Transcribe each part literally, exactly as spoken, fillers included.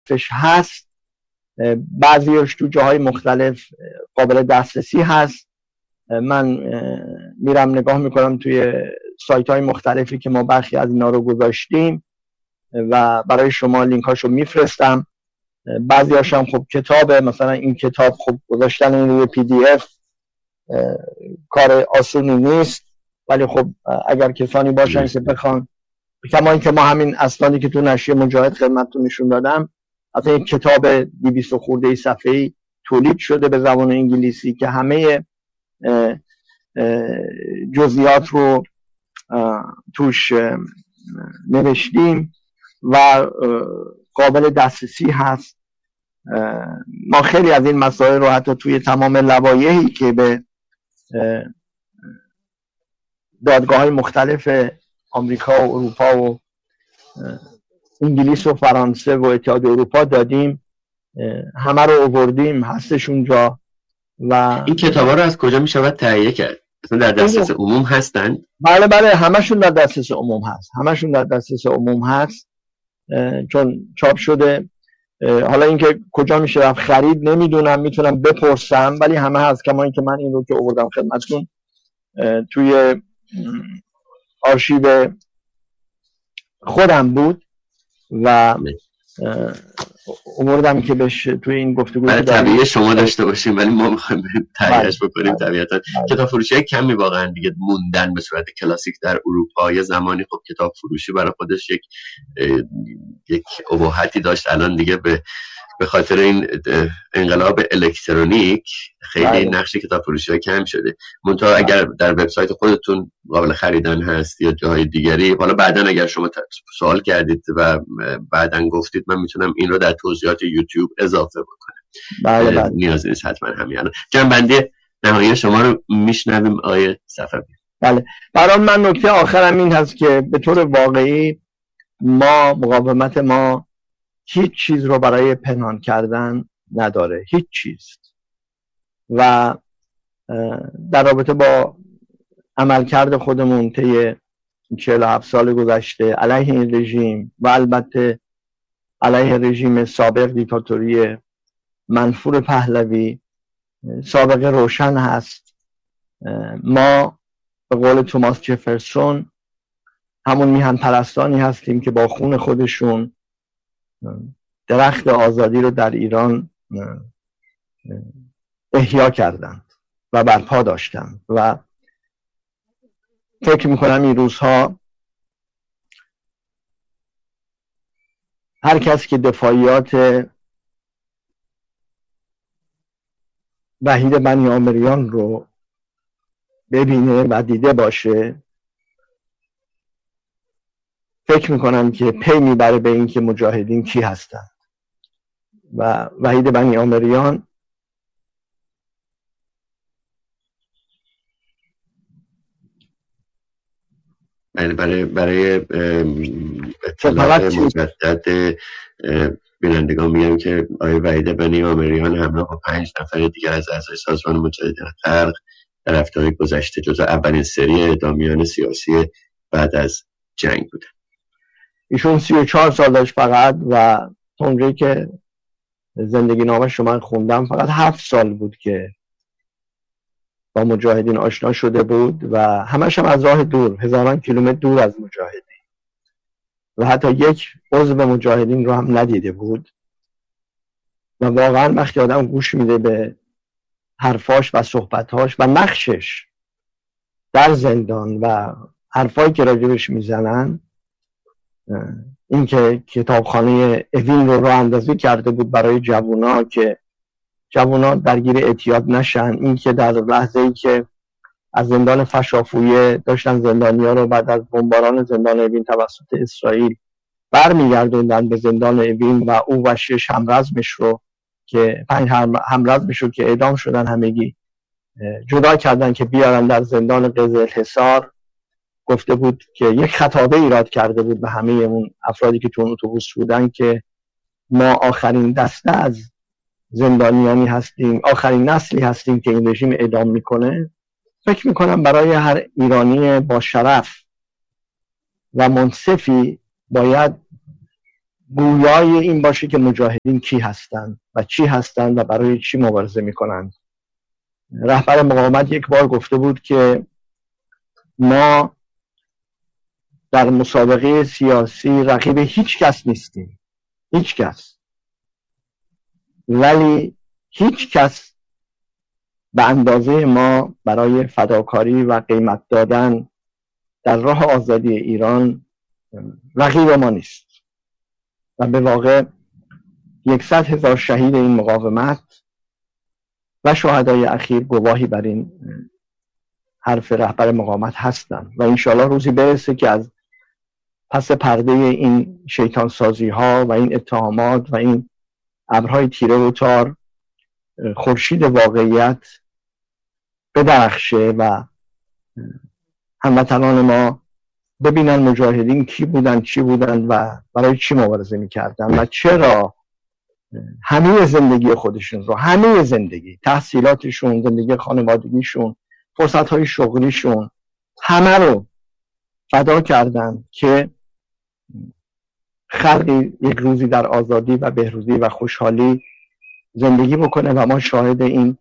دی‌بی‌افش هست، بعضیش تو جاهای مختلف قابل دسترسی هست. من میرم نگاه میکنم توی سایت های مختلفی که ما برخی از اینا رو گذاشتیم و برای شما لینک هاشو میفرستم. بعضی هاشم خب کتابه، مثلا این کتاب خب گذاشتن این روی پی دی اف کار آسونی نیست، ولی خب اگر کسانی باشن که بخوان، کما اینکه ما همین اسنادی که تو نشریه مجاهد خدمتتون نشون دادم، اصلا یک کتاب دویست خورده صفحه‌ای تولید شده به زبان انگلیسی که همه اه اه جزئیات رو توش نوشتیم و قابل دسترسی هست. ما خیلی از این مسائل رو حتی توی تمام لوایحی که به دادگاه‌های مختلف آمریکا و اروپا و انگلیس و فرانسه و اتحادیه اروپا دادیم، همه رو آوردیم، هستش اونجا. و این کتابا رو از کجا میشود تهیه کرد؟ اصلا در دسترس عموم هستن؟ بله بله، همشون در دسترس عموم هست، همشون در دسترس عموم هست چون چاپ شده. حالا اینکه کجا میشه رفت خرید نمیدونم، میتونم بپرسم، ولی همه هست. کما اینکه من این رو که آوردم خدمتتون توی آرشیو خودم بود و آوردم که بهش توی این گفتگو برای طبیعی شما داشته باشیم، ولی ما میخوایم تهیه‌اش بکنیم. طبیعتا کتاب فروشی های کمی واقعا دیگه موندن به صورت کلاسیک در اروپا. یه زمانی خب کتاب فروشی برای خودش یک یک اباحتی داشت، الان دیگه به به خاطر این انقلاب الکترونیک خیلی نقش کتاب فروشی ها کم شده. منتها اگر در وبسایت خودتون قابل خریدن هست یا جاهای دیگری، حالا بعداً اگر شما سوال کردید و بعداً گفتید، من میتونم این رو در توضیحات یوتیوب اضافه بکنم. بله بله، نیاز نیست حتما همین الان. جنبندی نهایی شما رو میشنویم آقای صفوی. بله، برای من نکته آخرم این هست که به طور واقعی ما مقاومت ما هیچ چیز رو برای پنهان کردن نداره، هیچ چیز. و در رابطه با عملکرد خودمون طی چهل و هفت سال گذشته علیه این رژیم و البته علیه رژیم سابق دیکتاتوری منفور پهلوی سابقه روشن هست. ما به قول توماس جفرسون همون میهن پرستانی هستیم که با خون خودشون درخت آزادی رو در ایران احیا کردند و برپا داشتند و فکر میکنم این روزها هر کس که دفاعیات وحید بنی آمریان رو ببینه و دیده باشه، فکر میکنم که پی میبره به این که مجاهدین کی هستن. و وحید بنی آمریان برای برای برای اطلاع مجدد بینندگان میگم که آقای وحید بنی آمریان همراه با پنج نفر دیگر از اعضای سازمان مجاهدین خلق در هفته‌های گذشته جزو اولین سری اعدامیان سیاسی بعد از جنگ بودن. ایشون سی و چهار سال داشت فقط و اونجایی که زندگی نامه شما خوندم فقط هفت سال بود که با مجاهدین آشنا شده بود و همش هم از راه دور، هزاران کیلومتر دور از مجاهدین، و حتی یک عضو مجاهدین رو هم ندیده بود. و واقعا وقتی آدم گوش میده به حرفاش و صحبتاش و نقشش در زندان و حرفایی که راجبش میزنن، این که کتابخانه اوین رو راه اندازی کرده بود برای جوونا که جوونا درگیر اعتیاد نشن، این که در لحظه‌ای که از زندان فشافویه داشتن زندانیا رو بعد از بمباران زندان اوین توسط اسرائیل برمیگردوندن به زندان اوین و او و شش همرزمش رو که پنج همرزمش رو که اعدام شدن همگی جدا کردن که بیارن در زندان قزلحصار. گفته بود که یک خطابه ایراد کرده بود به همه اون افرادی که تو اتوبوس بودن که ما آخرین دسته از زندانیانی هستیم، آخرین نسلی هستیم که این رژیم اعدام میکنه. فکر میکنم برای هر ایرانی با شرف و منصفی باید گویای این باشه که مجاهدین کی هستند و چی هستند و برای چی مبارزه میکنند. رهبر مقاومت یک بار گفته بود که ما در مسابقه سیاسی رقیب هیچ کس نیستیم، هیچ کس، ولی هیچ کس به اندازه ما برای فداکاری و قیمت دادن در راه آزادی ایران رقیب ما نیست. و به واقع یکصد هزار شهید این مقاومت و شهدای اخیر گواهی بر این حرف رهبر مقاومت هستند و انشالله روزی برسه که از پس پرده این شیطان سازی ها و این اتهامات و این ابرهای تیره و تار خورشید واقعیت بدرخشه و هموطنان ما ببینن مجاهدین کی بودن، چی بودن و برای چی مبارزه میکردن و چرا همه زندگی خودشون رو، همه زندگی، تحصیلاتشون، زندگی خانوادگیشون، فرصتهای شغلیشون، همه رو فدا کردن که خلقی یک روزی در آزادی و بهروزی و خوشحالی زندگی بکنه و ما شاهد این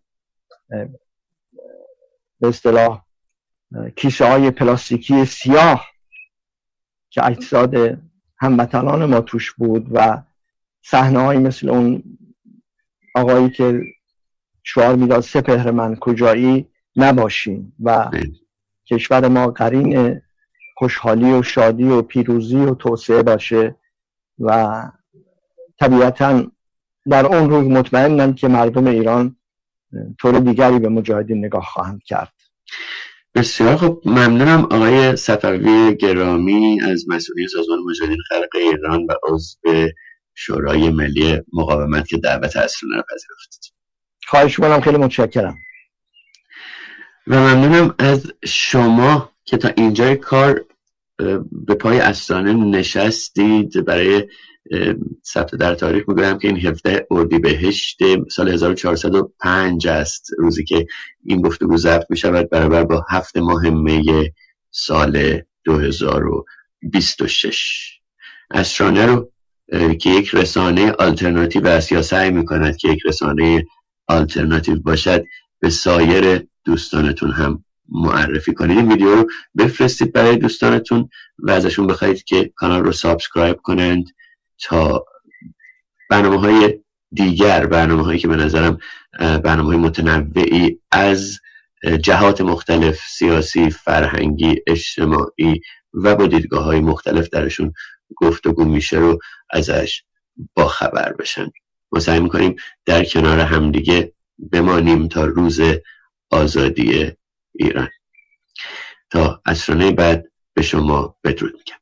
به اصطلاح کیسه های پلاستیکی سیاه که اجساد هموطنان ما توش بود و صحنه های مثل اون آقایی که شعار میداد سپهر من کجایی نباشیم و کشور ما قرین خوشحالی و شادی و پیروزی و توسعه باشه و طبیعتاً در اون روز مطمئنم که مردم ایران طور دیگری به مجاهدین نگاه خواهند کرد. بسیار خب، ممنونم آقای صفوی گرامی از مسئولین سازمان مجاهدین خلق ایران و عضو شورای ملی مقاومت که دعوت اسرانه را پذیرفتید. خواهش می‌کنم، خیلی متشکرم. و ممنونم از شما که تا اینجای کار به پای اسرانه نشستید. برای ثبت در تاریخ میگویم که این هفده اردیبهشت سال هزار و چهارصد و پنج است، روزی که این گفتگو ضبط می شود، برابر با هفت ماه می سال دو هزار و بیست و شش. اسرانه رو که یک رسانه آلترناتیو است یا سعی می کند که یک رسانه آلترناتیو باشد به سایر دوستانتون هم معرفی کنید. این ویدیو رو بفرستید برای دوستانتون و ازشون بخواید که کانال رو سابسکرایب کنند تا برنامه های دیگر، برنامه هایی که به نظرم برنامه های متنوعی از جهات مختلف، سیاسی، فرهنگی، اجتماعی و با دیدگاه های مختلف درشون گفتگو میشه رو ازش با خبر بشن. ما سعی میکنیم در کنار همدیگه بمانیم تا روز آزادی ایران. تا اسرانه بعد به شما بدرود میگم.